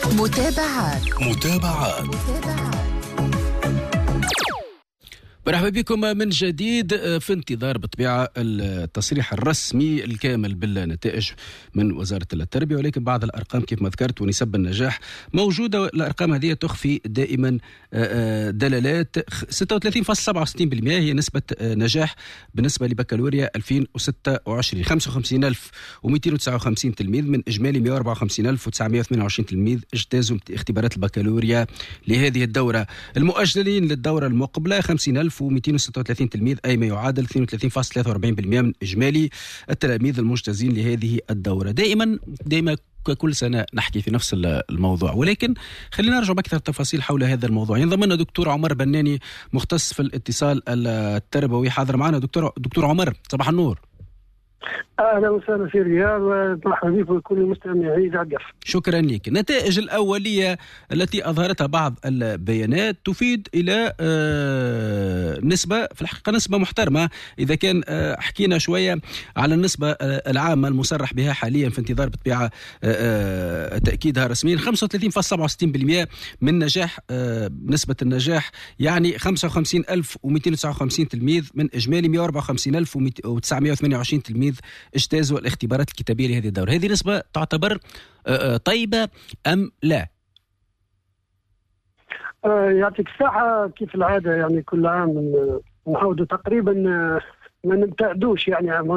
متابعات. مرحبا بكم من جديد في انتظار بطبيعة التصريح الرسمي الكامل بالنتائج من وزارة التربية، ولكن بعض الأرقام كيف ما ذكرت ونسب النجاح موجودة. الأرقام هذه تخفي دائما دلالات. 36.67% هي نسبة نجاح بالنسبة لبكالوريا 2026. 55,259 تلميذ من إجمالي 154,928 تلميذ اجتازوا اختبارات البكالوريا لهذه الدورة. المؤجلين للدورة المقبلة 50,236 تلميذ، أي ما يعادل 32.43% من إجمالي التلاميذ المجتازين لهذه الدورة. دائما كل سنة نحكي في نفس الموضوع، ولكن خلينا نرجع بأكثر تفاصيل حول هذا الموضوع. ينضم لنا دكتور عمر بناني مختص في الاتصال التربوي، حاضر معنا. دكتور عمر، صباح النور. اهلا وسهلا في الرياض، ومرحبا بكم وكل مستمعي القف. شكرا لك. النتائج الاوليه التي اظهرتها بعض البيانات تفيد الى نسبه، في الحقيقه نسبه محترمه. اذا كان حكينا شويه على النسبه العامه المصرح بها حاليا في انتظار بطبيعه تاكيدها رسميا، 35.67% من نجاح، نسبه النجاح يعني 55,259 تلميذ من اجمالي 154,928 تلميذ اجتازوا الاختبارات الكتابية لهذه الدورة. هذه نسبة تعتبر طيبة أم لا؟ يعطيك الصحة. كيف العادة يعني كل عام نحاول تقريبا ما نبتعدوش يعني على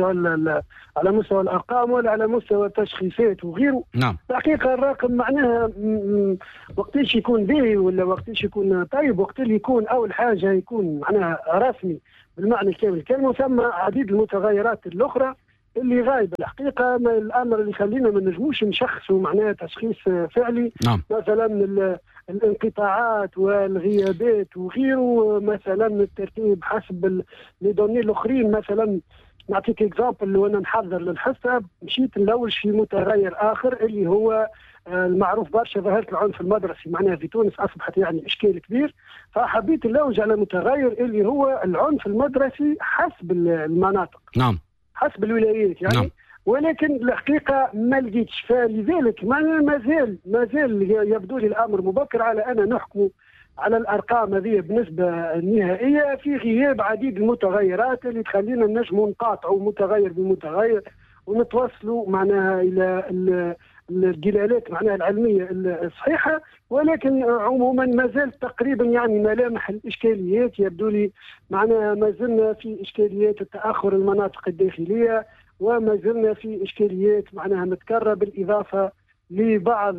مستوى الأرقام ولا على مستوى التشخيصات وغيره. نعم. الحقيقة الرقم معناها وقتاش يكون باهي ولا وقتاش يكون طيب، وقت اللي يكون أول حاجة يكون معناها رسمي بالمعنى الكامل الكلمة، ثم عديد المتغيرات الأخرى اللي غايبة. الحقيقة الأمر اللي خلينا ما نجموش نشخصوا معناها تشخيص فعلي. نعم. مثلا الانقطاعات والغيابات وغيره، مثلا الترتيب حسب لدوني الأخرين. مثلا نعطيك اكزامبل، وانا نحضر للحصة مشيت نلوج في متغير آخر اللي هو المعروف برشا ظاهرة العنف المدرسي معناها في تونس، أصبحت يعني إشكال كبير. فحبيت نلوج على متغير اللي هو العنف المدرسي حسب المناطق. نعم. حسب الولايات يعني. نعم. ولكن الحقيقة ما لقيتش، فلذلك ما زال يبدو لي الأمر مبكر على أن نحكم على الأرقام هذه بنسبة نهائية في غياب عديد المتغيرات اللي تخلينا نجموا نقاطعوا متغير بمتغير ونتوصلوا معناها إلى الدلالات معناها العلمية الصحيحة. ولكن عموما ما زال تقريبا يعني ملامح الإشكاليات يبدو لي معناها ما زلنا في إشكاليات التأخر المناطق الداخلية، وما زلنا في إشكاليات معناها متكررة، بالإضافة لبعض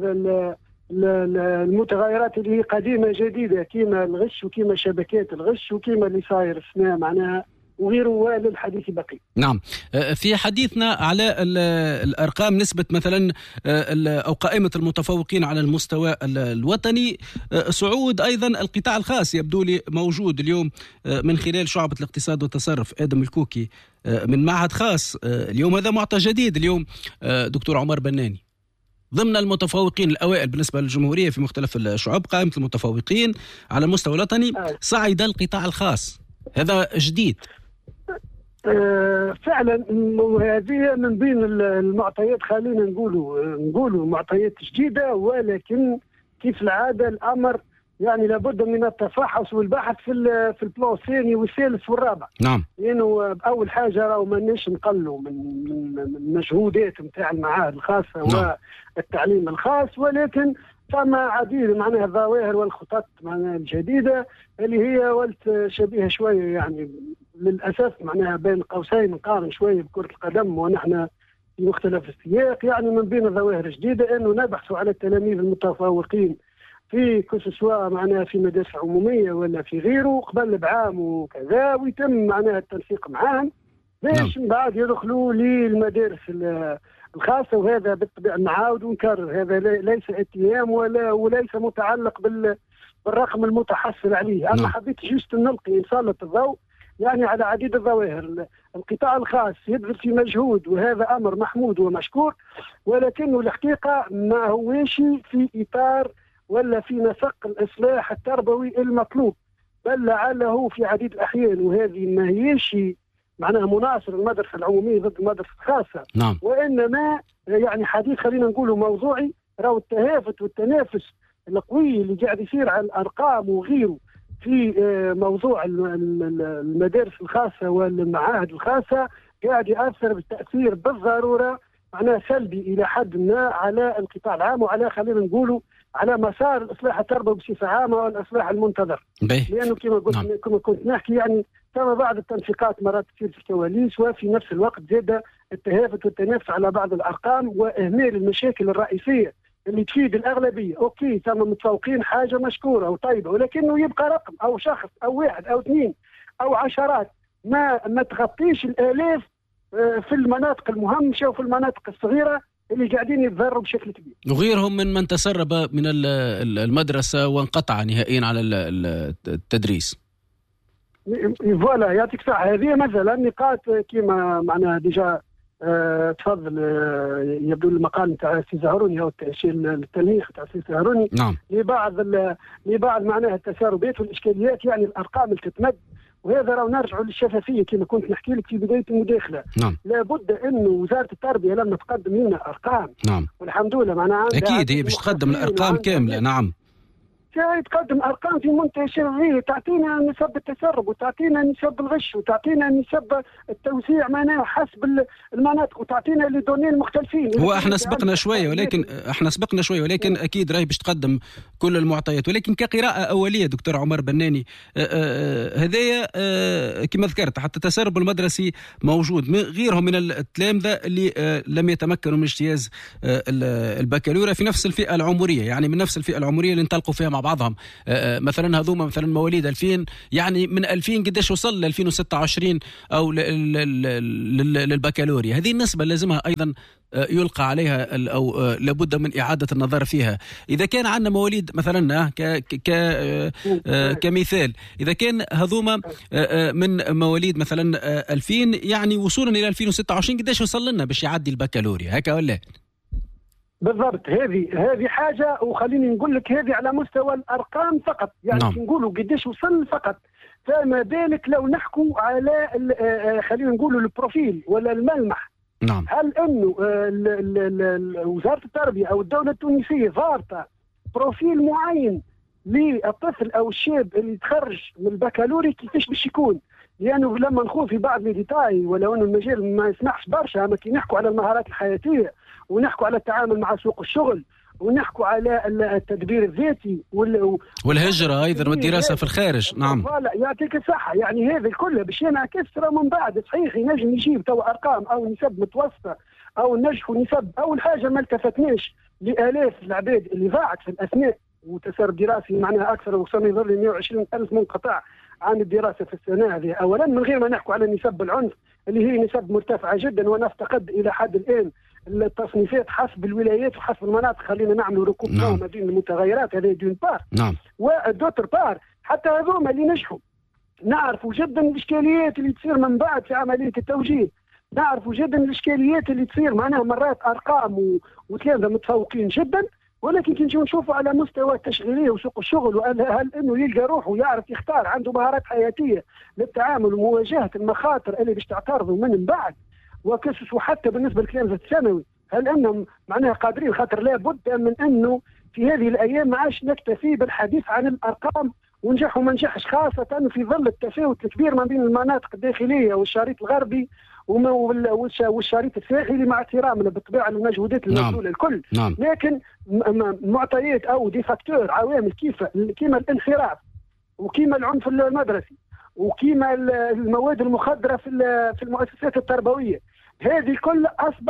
المتغيرات اللي هي قديمة جديدة كيما الغش وكيما شبكات الغش وكيما اللي صاير السنة معناها وغيره، وللحديث بقي. نعم. في حديثنا على الأرقام، نسبة مثلا أو قائمة المتفوقين على المستوى الوطني، صعود أيضا القطاع الخاص يبدو لي موجود اليوم من خلال شعبة الاقتصاد والتصرف آدم الكوكي من معهد خاص. اليوم هذا معطى جديد اليوم دكتور عمر بناني، ضمن المتفوقين الأوائل بالنسبة للجمهورية في مختلف الشعوب، قائمة المتفوقين على المستوى الوطني صعد القطاع الخاص. هذا جديد فعلا. وهذه من بين المعطيات، خلينا نقولوا معطيات جديدة، ولكن كيف العادة الأمر يعني لابد من التفحص والبحث في البلان الثاني والثالث والرابع. نعم. لأنه أول حاجة راهو ماناش نقلوا من مجهودات نتاع المعاهد الخاصة. نعم. والتعليم الخاص، ولكن ثم عديد معناها الظواهر والخطط معناها الجديدة اللي هي ولت شبيهة شوية يعني للأسف معناها بين قوسين نقارن شوية بكرة القدم ونحن في مختلف السياق. يعني من بين الظواهر الجديدة أنه نبحثوا على التلاميذ المتفوقين في كسوسوا معناها في مدارس عمومية ولا في غيره قبل بعام وكذا، ويتم معناها التنسيق معهم باش من بعد يدخلوا للمدارس الخاصة. وهذا بالطبيعة نعاود ونكرر، هذا ليس اتهام وليس متعلق بالرقم المتحصل عليه. أنا حبيت جيست نلقي نسلط الضوء يعني على عديد الظواهر. القطاع الخاص يبذل في مجهود وهذا أمر محمود ومشكور، ولكنه الحقيقة ما هوش في إطار ولا في نسق الإصلاح التربوي المطلوب، بل لعله في عديد الأحيان، وهذه ما هيش معناها مناصر المدرسة العمومية ضد المدرسة الخاصة. نعم. وإنما يعني حديث خلينا نقوله موضوعي راهو التهافت والتنافس القوي اللي قاعد يصير على الارقام وغيره في موضوع المدارس الخاصه والمعاهد الخاصه قاعد ياثر بالتاثير بالضروره معناه سلبي الى حد ما على القطاع العام وعلى خلينا نقولوا على مسار الاصلاح التربوي بصفه عامه والاصلاح المنتظر. لانه كما قلت كما كنت نحكي يعني ثم بعض التنسيقات مرات تصير في الكواليس وفي نفس الوقت زاد التهافت والتنافس على بعض الارقام واهمال المشاكل الرئيسيه اللي تفيد الاغلبيه. اوكي ثم متفوقين حاجه مشكوره وطيبه ولكنه يبقى رقم او شخص او واحد او اثنين او عشرات ما تغطيش الالاف في المناطق المهمشه وفي المناطق الصغيره اللي قاعدين يتضرروا بشكل كبير. وغيرهم من تسرب من المدرسه وانقطع نهائيا على التدريس. فوالا يعطيك الصحه. هذه مثلا نقاط كما معناها ديجا تفضل يبدو المقال نتاع سي زهروني او التلميح نتاع سي زهروني نعم. لبعض معناها التساربات والاشكاليات يعني الارقام اللي تتمد وهذا راه نرجعوا للشفافيه كما كنت نحكي لك في بدايه المداخله. نعم. لابد انه وزاره التربيه لما تقدم لنا ارقام نعم والحمد لله معناها اكيد هي باش تقدم الارقام كامله. نعم تقدم ارقام في منتهى الشفافيه تعطينا نسب التسرب وتعطينا نسب الغش وتعطينا نسب التوزيع معناها حسب المناطق وتعطينا لي دوني المختلفين. هو احنا سبقنا شويه ولكن اكيد راهي باش تقدم كل المعطيات ولكن كقراءه اوليه دكتور عمر بناني هذايا كما ذكرت حتى التسرب المدرسي موجود غيرهم من التلامذه اللي لم يتمكنوا من اجتياز البكالوريا في نفس الفئه العمريه يعني من نفس الفئه العمريه اللي انطلقوا فيها مع بعضهم. مثلا هذوما مثلا مواليد 2000 يعني من 2000 قديش وصل ل 2026 او للبكالوريا. هذه النسبه لازمها ايضا يلقى عليها او لابد من اعاده النظر فيها. اذا كان عندنا مواليد مثلا كمثال اذا كان هذوما من مواليد مثلا 2000 يعني وصولا الى 2026 قديش وصل لنا باش يعدي البكالوريا هكا ولا؟ بالضبط. هذه حاجه وخليني نقول لك هذه على مستوى الارقام فقط يعني نعم. نقولوا قديش وصل فقط فما بالك لو نحكوا على خلينا نقولوا البروفيل ولا الملمح. نعم. هل انه وزاره التربيه او الدوله التونسيه ضابطه بروفيل معين للطفل او الشاب اللي يتخرج من البكالوريا كيفاش باش يكون؟ لانه لما نخوض في بعض الديتاي ولو انه المجال ما يسمحش برشا اما كي نحكوا على المهارات الحياتيه ونحكوا على التعامل مع سوق الشغل ونحكوا على التدبير الذاتي والهجرة أيضا والدراسة في الخارج. نعم يعطيك الصحة. يعني هذا الكل باش ينعكس من بعد صحيح ينجم يجيب تو أرقام أو نسب متوسطة أو نجحوا نسب. أول حاجة ما التفتناش لآلاف العباد اللي ضاعت في الأثناء وتسرب دراسي معناها أكثر وصل يظل 120 ألف منقطع عن الدراسة في السنة هذه أولا من غير ما نحكوا على نسب العنف اللي هي نسب مرتفعة جدا ونفتقد إلى حد الآن التصنيفات حسب الولايات وحسب المناطق. خلينا نعملوا ركوب ما بين المتغيرات هذه دون بار. نعم. ودوتر بار حتى هذوما اللي نجحوا نعرفوا جدا الإشكاليات اللي تصير من بعد في عملية التوجيه. نعرفوا جدا الإشكاليات اللي تصير معناها مرات أرقام وتلامذة متفوقين جدا ولكن كي نشوفوا على مستوى التشغيليه وسوق الشغل هل انه يلقى روحه ويعرف يختار عنده مهارات حياتيه للتعامل ومواجهه المخاطر اللي باش تعترضوا من بعد وكسس وحتى بالنسبه للتلامذه الثانوي هل انهم معناها قادرين؟ خاطر لابد من انه في هذه الايام ما عادش نكتفي بالحديث عن الارقام ونجح وما نجحش خاصه في ظل التفاوت الكبير ما بين المناطق الداخليه والشريط الغربي والشريط الساحلي مع احترامنا بالطبيعه للمجهودات المبذوله الكل. نعم. لكن معطيات او دي فاكتور عوامل كيما الانحراف وكيما العنف المدرسي وكيما المواد المخدره في المؤسسات التربويه هذه الكل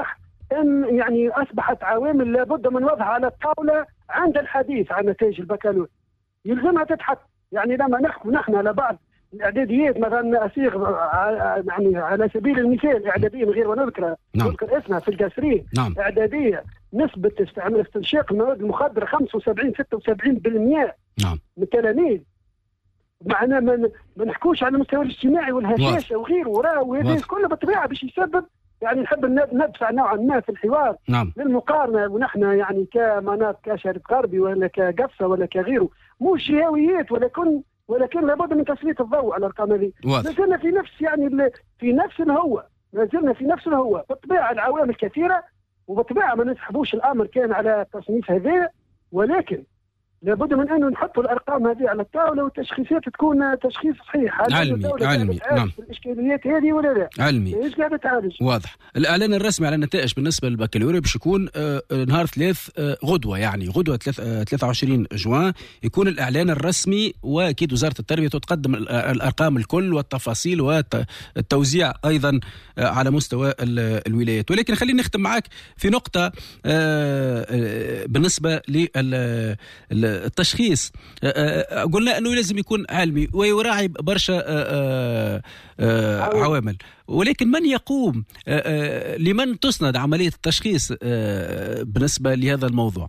اصبحت عوامل لابد من وضعها على الطاوله عند الحديث عن نتائج البكالوريا. يلزمها تتحط. يعني لما نحكوا نحن على بعض الاعداديات مثلا اصيغ يعني على سبيل المثال اعداديه من غير ما نذكر نذكر اسمها في القصرين. نعم. اعداديه نسبه استنشاق المواد المخدره 75-76% نعم. من التلاميذ. معنا ما نحكوش على المستوى الاجتماعي والهشاشه وغيره وهذا كله بالطبيعه باش يسبب يعني نحب ندفع نوعا ما في الحوار. نعم. للمقارنه ونحن يعني كمناطق كشرق غربي ولا كقفصه ولا كغيره مو شهويات ولكن لابد من تسليط الضوء على الارقام هذه. ما زلنا في نفس الهوة بالطبيعه العوامل كثيره وبطبيعه ما نسحبوش الامر كان على التصنيف هذا، ولكن لابد من انه نحطوا الارقام هذه على الطاوله والتشخيصات تكون تشخيص صحيح. علمي نعم. الاشكاليات هذه ولا لا؟ علمي. ايش قاعده تعالج؟ واضح. الاعلان الرسمي على النتائج بالنسبه للبكالوريا باش يكون نهار 3 غدوه، يعني غدوه 23 جوان يكون الاعلان الرسمي، واكيد وزاره التربيه تقدم الارقام الكل والتفاصيل والتوزيع ايضا على مستوى الولايات. ولكن خلينا نختم معك في نقطه بالنسبه التشخيص. قلنا أنه لازم يكون علمي ويراعي برشا عوامل، ولكن من يقوم لمن تسند عملية التشخيص بالنسبة لهذا الموضوع؟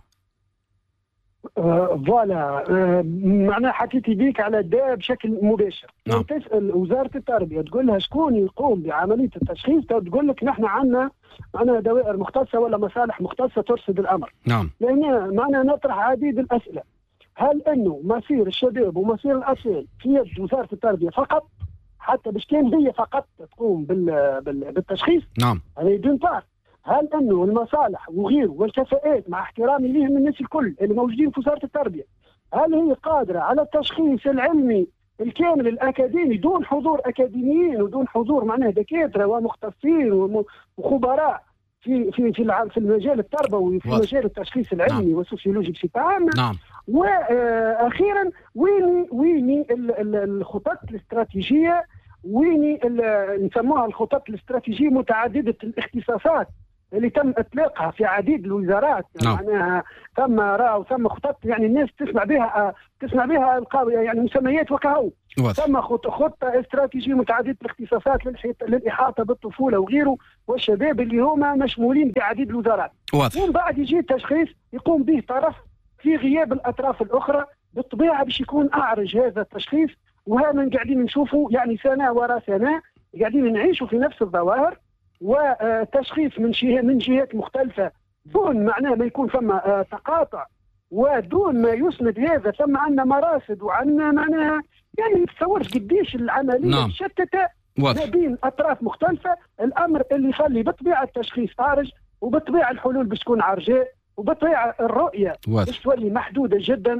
فوالا معناها حكيتي بيك على ده بشكل مباشر. نعم. تسأل وزارة التربية تقول لها شكون يقوم بعملية التشخيص، تقول لك نحن عندنا دوائر مختصة ولا مصالح مختصة ترصد الأمر. نعم. لأن معنا نطرح عديد الأسئلة. هل أنه مصير الشباب ومصير الأطفال في يد وزارة التربية فقط، حتى باش كان هي فقط تقوم بالتشخيص؟ نعم. هذه دون بار. هل أنه المصالح وغيره والكفاءات مع احترامي لهم الناس الكل اللي موجودين في وزارة التربية، هل هي قادرة على التشخيص العلمي الكامل الأكاديمي دون حضور أكاديميين ودون حضور معناه دكاترة ومختصين وخبراء في المجال التربوي في مجال التشخيص العلمي؟ نعم. والسوسيولوجي بصفة عامة. نعم. وأخيرا ويني الخطط الاستراتيجية، ويني نسموها الخطط الاستراتيجية متعددة الاختصاصات اللي تم اطلاقها في عديد الوزارات. معناها ثم خطط يعني الناس تسمع بها يعني مسميات وكهو. ثم خطة استراتيجية متعددة الاختصاصات للإحاطة بالطفولة وغيره والشباب اللي هما مشمولين بعديد الوزارات. ومن بعد يجي التشخيص يقوم به طرف في غياب الأطراف الأخرى، بالطبيعة باش يكون أعرج هذا التشخيص. وهذا قاعدين نشوفوا يعني سنة وراء سنة قاعدين نعيشوا في نفس الظواهر، وتشخيص من جهات مختلفة دون معناه ما يكون ثم تقاطع ودون ما يسند هذا. ثم عندنا مراصد وعندنا معناها يعني ما تصورش قديش العملية. نعم. مشتتة ما بين أطراف مختلفة، الأمر اللي يخلي بالطبيعة التشخيص عارج، وبالطبيعة الحلول باش تكون عرجاء، وبالطبيعة الرؤية باش تولي محدودة جدا.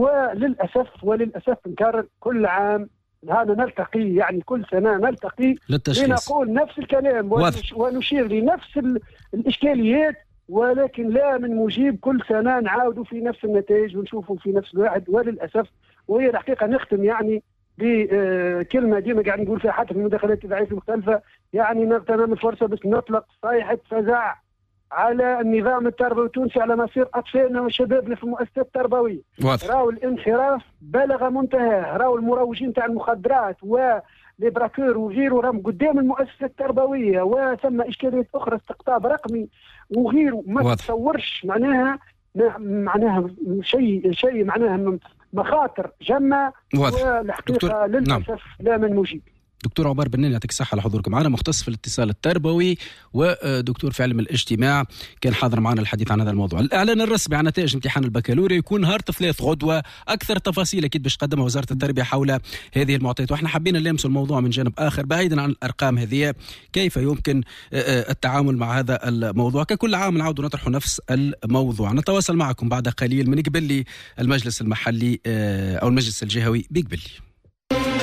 وللأسف نكرر كل عام هذا نلتقي، يعني كل سنة نلتقي لنقول نفس الكلام ونشير لنفس الإشكاليات، ولكن لا من مجيب. كل سنة نعاودوا في نفس النتائج ونشوفوا في نفس الواحد وللأسف. وهي الحقيقة نختم يعني بكلمة ديما قاعد نقول فيها حتى في المداخلات الإذاعية المختلفة، يعني نغتنم الفرصة بس نطلق صيحة فزع على النظام التربوي التونسي، على مصير أطفالنا وشبابنا في المؤسسات التربوية. راهو الانحراف بلغ منتهى، راهو المروجين تاع المخدرات والبراكور وغيره راهم قدام المؤسسات التربوية، وثم إشكاليات أخرى استقطاب رقمي وغيره. ما تصورش معناها شيء معناها مخاطر جمة. والحقيقة للأسف لا من مجيب. دكتور عمر بنان يعطيك الصحة على حضورك معنا، مختص في الاتصال التربوي ودكتور في علم الاجتماع، كان حاضر معنا الحديث عن هذا الموضوع. الإعلان الرسمي عن نتائج امتحان البكالوريا يكون نهار 3 غدوة. أكثر تفاصيل أكيد باش تقدمها وزارة التربية حول هذه المعطيات، وإحنا حابين نلمس الموضوع من جانب آخر بعيدا عن الأرقام هذه، كيف يمكن التعامل مع هذا الموضوع. ككل عام نعود نطرح نفس الموضوع. نتواصل معكم بعد قليل من قبلي المجلس المحلي أو المجلس الجهوي بقبلي.